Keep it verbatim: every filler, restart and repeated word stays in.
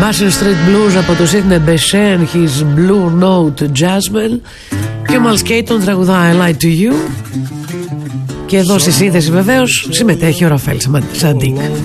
Basin Street Blues από το Sidney Bechet, his Blue Note Jasmine. Και ο Miles Caton τραγουδά I Lied to You. Και εδώ στη σύνθεση βεβαίως συμμετέχει ο Ραφαέλ Σαντίκ.